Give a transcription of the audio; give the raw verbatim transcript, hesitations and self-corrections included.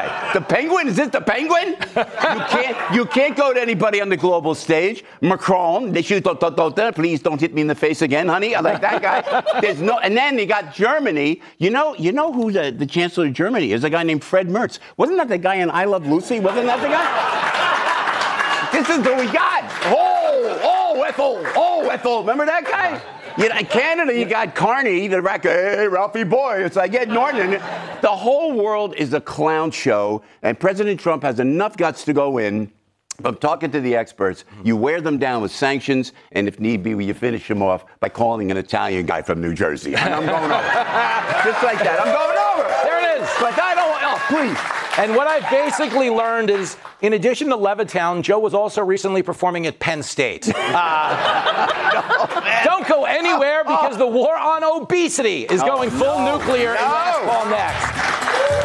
guy? The Penguin? Is this the Penguin? You can't, you can't go to anybody on the global stage. Macron, they shoot, please don't hit me in the face again, honey. I like that guy. There's no, and then you got Germany. You know, you know who the, the Chancellor of Germany is? A guy named Fred Mertz. Wasn't that the guy in I Love Lucy? Wasn't that the guy? This is who we got. Oh, oh, Ethel. Oh, Ethel. Remember that guy? You know, in Canada, you got Carney, the record, hey, Ralphie boy. It's like Ed Norton. The whole world is a clown show, and President Trump has enough guts to go in. From talking to the experts, you wear them down with sanctions, and if need be, you finish them off by calling an Italian guy from New Jersey. And I'm going over. Just like that. I'm going over. There it is. But I don't, oh, please. And what I've basically learned is, in addition to Levittown, Joe was also recently performing at Penn State. Uh, no, don't go anywhere because the war on obesity is going full oh, no, nuclear no. in basketball next.